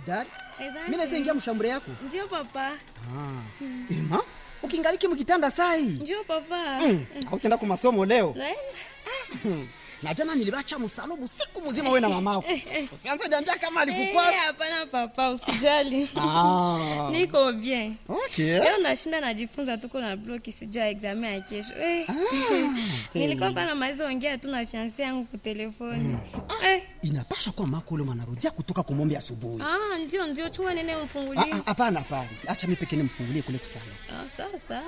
Bidad, mimi naweza ingia mshambure yako? Ndio papa. Ema, ukingaliki mkitanda sai. Ndio papa. Hautaenda kwa masomo leo? Naenda. Na jana nilibacha msalubu siku mzima wewe na mamako. Usianze niambia kama alikukwasa. Hapana papa, usijali. Niko bien. Okay. Leo nashinda najifunza tuko na bloki sijua examen ya kesho. Nilikuwa na maizo ongea tu na fiancé yangu kwa telefoni. Inapasha kwa mako leo anarudia kutoka kumombe asubuhi. Ndio chua nene mfungulie. Hapana. Acha mimi pekee nimfungulie kule kusana. Sawa.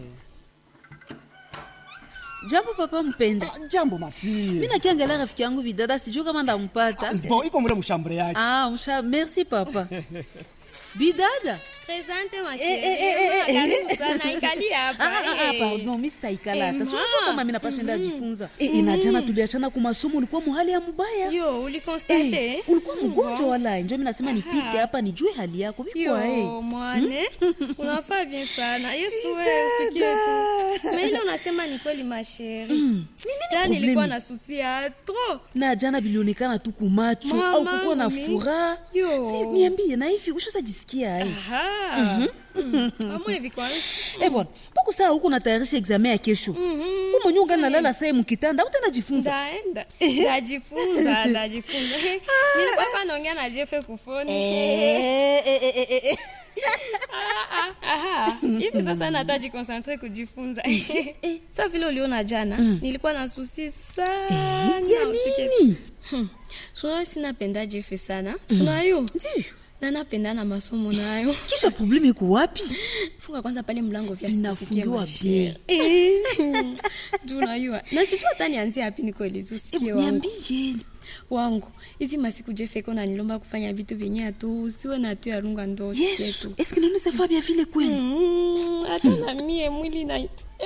Jambo papa mpenda. Jambo mafie. Mimi nakiangalia rafiki yangu Bidada sijui kama ndampata. Bon, iko mule mshambure yake. Merci papa. Bidada. Presente ma chérie. Karibu sana ikali hapa. Pardon, mimi sitaikala hata. Unajua kama mimi napashinda jifunza. Na jana tuliachana kwa masomo ulikuwa muhali ya mbaya. Yo, ulikonstate? Ulikuwa mgonjwa wala njoo mimi nasema nipite hapa nijue hali yako biko mwane. Unafaa bien sana. Yesu wewe usikie tu. Na ile unasema ni kweli ma chérie. Jana nilikuwa na susi ya trop. Na jana bilionekana tu kumacho au kukuwa na furaha. Niambie na hivi ushazajisikia Amwe hivi kwanza. Bwana, mbona saa huko natayarisha examen ya kesho? Wewe mwenyewe unalala sasa mkitanda, utajifunza. Ndajifunza. Nilikuwa hapa naongea na Jeff kufoni. Hivi sasa nataji concentrate kujifunza. Sasa vile uliona jana, nilikuwa na susi sana. Nini? Sio sinapenda Jeff sana. Sio Ndio. Na napenda na masomo nayo. Kisha problemi iko wapi? Funga kwanza pale mlango vya sisikie bien. Tunayua. Na sijua hata nianzie wapi nikoeleza usikie wangu. Niambie. Wangu, hizi masiku Jeffeko na nilomba kufanya vitu vyenye tu usiwe na tu ya runga ndo usikie tu. Est-ce que nous savons bien vile kweli? Hata na mie mwili na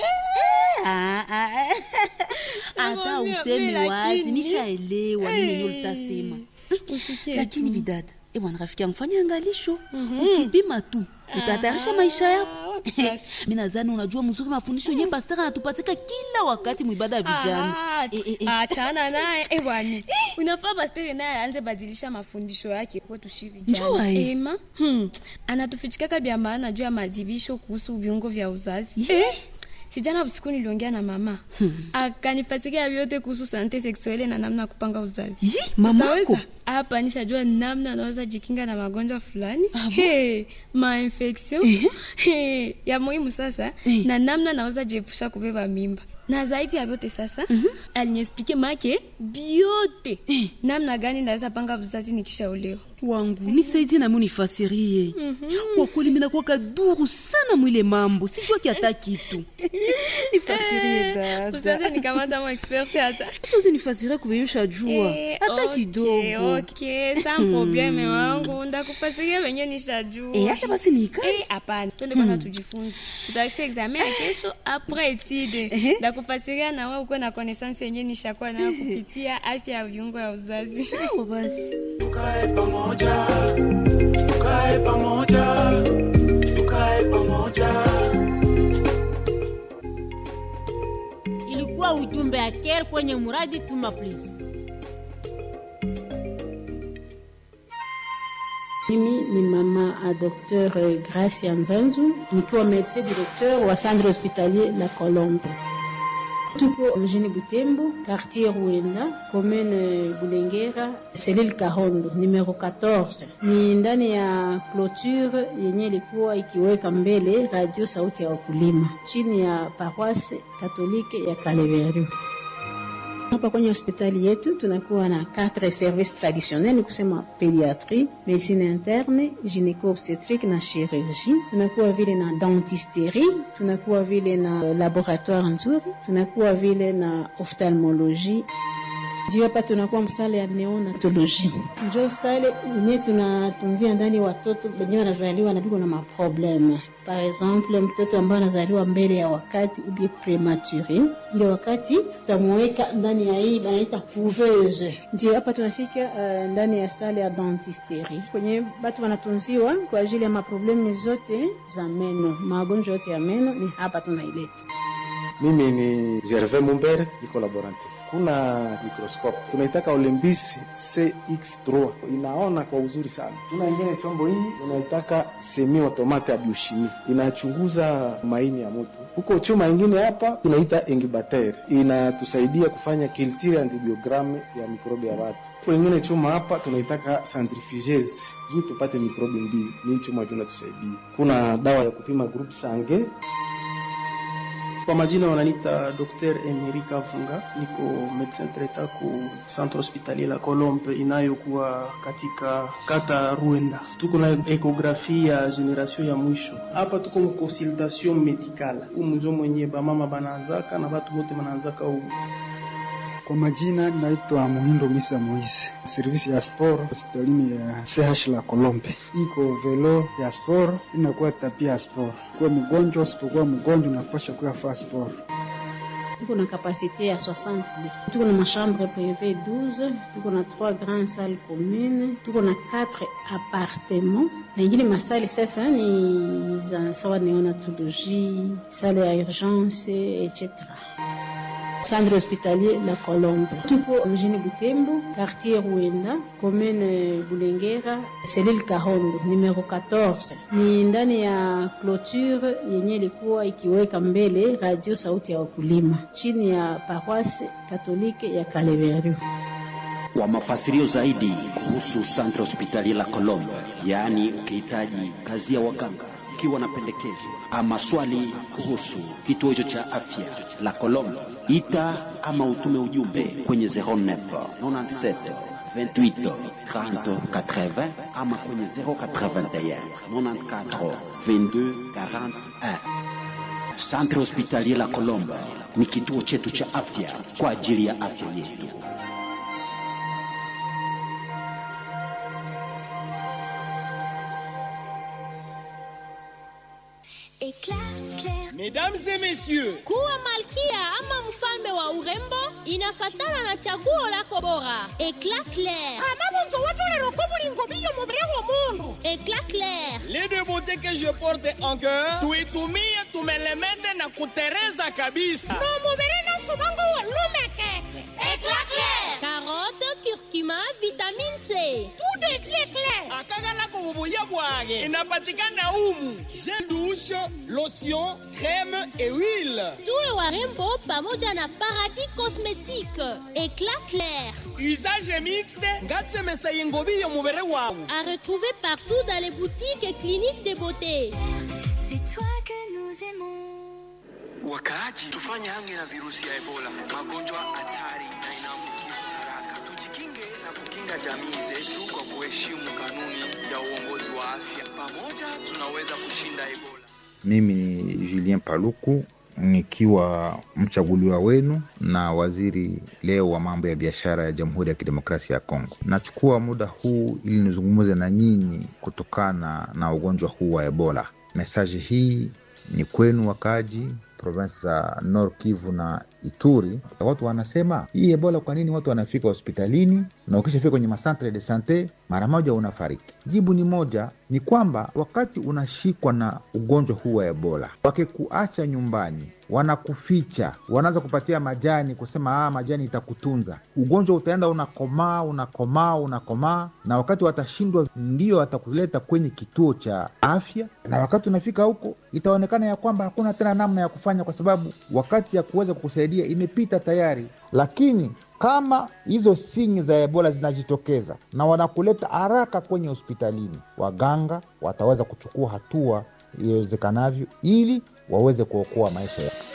Hata useme wazi nishaelewa nini ulitasema. Usikie. Lakini Bidada, bwana rafiki yangu fanya angalisho. Ukipima tu utatayarisha maisha yako. Mimi nadhani unajua mzuri mafundisho yenyewe pastor anatupatika kila wakati muibada ya vijana. Achana naye bwana. Unafaa pastor naye aanze badilisha mafundisho yake kwetu shi vijana. Ema anatufichika bia maana juu ya madibisho kuhusu viungo vya uzazi. Sijana usiku niliongea na mama. Akanifasikia vyote kuhusu sante sexuelle na namna kupanga uzazi. Mamako hapa nishajua namna naweza jikinga na magonjwa fulani. Ma-infection. Ya muhimu sasa na namna naweza jiepusha kubeba mimba. Na zaidi ya vyote sasa aliniexplique make biote namna gani naweza panga uzazi nikishaolewa. Wangu nisaidie na mimi nifasirie. Kwa kweli mimi nakuwa kaduru sana mwile mambo. Sijua kiata kitu. Nifasirie dada. Usaze nikamata mo expert hata. Tuzi nifasirie kubeyusha jua. Hata kidogo. Okay, sans probleme wangu. Ndakufasiria wenye nishajua. Acha basi nikae. Hapana. Twende kwanza tujifunze. Tutaisha examen ya kesho après étude. Ndakufasiria na wewe uko na connaissance yenye nishakuwa nayo kupitia afya ya viungo ya uzazi. Sawa basi. Tukae pamoja. Ilikuwa ujumbe ya Care kwenye muradi Tuma Please. Mimi ni mama a Dr. Gracia Nzanzu, nikiwa médecin directeur wa centre hospitalier La Colombe. Tuko mjini Butembo, quartier Ruenda, commune Bulengera, cellule Kahondo, numero 14. Ni ndani ya clôture yenye ilikuwa ikiweka mbele radio sauti ya wakulima, chini ya paroisse katolike ya Kaleveru. Hapa kwenye hospitali yetu tunakuwa na 4 services traditionnels, ni kusema pédiatrie, médecine interne, gynéco-obstétrique na chirurgie. Tunakuwa vile na dentisterie, tunakuwa vile na laboratoire nzuri, tunakuwa vile na ophtalmologie. Ndio hapa tunakuwa msale ya neonatologie. Ndio sale ni tunatunzia ndani watoto wenye wanazaliwa na biko na maprobleme. Par exemple, mtoto ambaye anazaliwa mbele ya wakati ou bien prématuré, ile wakati tutamweka ndani ya hii banaita couveuse. Ndio hapa tunafika ndani ya sale ya dentisterie kwenye watu wanatunziwa kwa ajili ya maprobleme zote za meno, magonjwa yote ya meno ni hapa tunaileta. Mimi ni Gervais Mumbere, niko laborante. kuna microscope tunaitaka Olympus CX3, inaona kwa uzuri sana. Tuna ingine chombo hii tunaitaka semi automate ya biochimie, inachunguza maini ya mtu. Huko chuma ingine hapa tunaita incubator, inatusaidia kufanya culture and biogram ya mikrobi ya watu. Huko ingine chuma hapa tunaitaka centrifugeuse, juu tupate mikrobi mbili. Ni chuma tunatusaidia. Kuna dawa ya kupima group sange. Kwa majina wananiita Dr. Emerika Funga, niko medecin traitant ku Centre Hospitalier La Colombe inayokuwa katika kata Ruenda. Tuko na ekografi ya generation ya mwisho. Hapa tuko mu consultation medicale. Umunjo mwenye ba mama banaanzaka na watu wote wanaanzaka huko. Kwa majina naitwa Muhindo Misa Moise. Servisi ya sport hospitalini ya CH La Colombe. Iko velo ya sport, inakuwa tapia ya sport. Kwa mgonjwa, usipokuwa mgonjwa unapaswa kuwa fast sport. Tuko na kapasite ya 60 lits. Tuko na chambre privée 12, tuko na 3 grandes salles communes, tuko na 4 appartements. Na ingine masali sasa ni za sawa neonatologie, salle ya urgence, etc. Centre Hospitalier La Colombe. Tupo mjini Butembo, quartier Ruenda, commune Bulengera, cellule Kahondo, numero 14. Ni ndani ya clôture yenye ilikuwa ikiweka mbele radio sauti ya wakulima, chini ya paroisse katolike ya Kaleveru. Kwa mafasirio zaidi kuhusu Centre Hospitalier La Colombe, yaani ukihitaji kazi ya waganga, ukiwa na pendekezo ama swali kuhusu kituo hicho cha afya La Colombe, ita ama utume ujumbe kwenye 09 97 28 30 80 ama kwenye 081 94 22 41. Centre Hospitalier La Colombe ni kituo chetu cha afya kwa ajili ya afya yetu. Mesdames et messieurs, kuwa malkia ama mfalme wa urembo inafatana na chaguo lako bora. Eclat clair. Amabonzo watu lero kobulingo biyo mubere wa mundu. Eclat clair. Les deux beautés que je porte en cœur, tuitumie tumelemete na kutereza kabisa. No mubere na subango wa lume keke. Eclat clair. Carotte, curcuma, vitamine C. Tout devient clair. Akagala kububuya bwage. Inapatikana humu. Gel douche, lotion, crème et huile. Tuwe warembo pamoja na paradis cosmétique. Eclat clair. Usage mixte, ngatse mesayengobi yo mubere wawu. À retrouver partout dans les boutiques et cliniques de beauté. C'est toi que nous aimons. Wakaaji, tufanye hange na virusi ya Ebola, magonjwa hatari na inaambukizwa haraka. Tujikinge na kukinga jamii zetu kwa kuheshimu kanuni ya uongozi wa afya. Pamoja tunaweza kushinda Ebola. Mimi ni Julien Paluku, nikiwa mchaguliwa wenu na waziri leo wa mambo ya biashara ya Jamhuri ya Kidemokrasia ya Kongo. Nachukua muda huu ili nizungumze na nyinyi kutokana na ugonjwa huu wa Ebola. Mesaji hii ni kwenu wakaji province za Nord Kivu na Ituri. Watu wanasema hii Ebola, kwa nini watu wanafika hospitalini na ukishafika kwenye masantre de sante mara moja unafariki? Jibu ni moja, ni kwamba wakati unashikwa na ugonjwa huu wa Ebola, wakikuacha nyumbani, wanakuficha, wanaanza kupatia majani, kusema majani itakutunza. Ugonjwa utaenda unakomaa, na wakati watashindwa ndio watakuleta kwenye kituo cha afya, na wakati unafika huko itaonekana ya kwamba hakuna tena namna ya kufanya, kwa sababu wakati ya kuweza kukusaidia imepita tayari. Lakini kama hizo sinyi za Ebola zinajitokeza na wanakuleta haraka kwenye hospitalini, waganga wataweza kuchukua hatua iwezekanavyo ili waweze kuokoa maisha yao.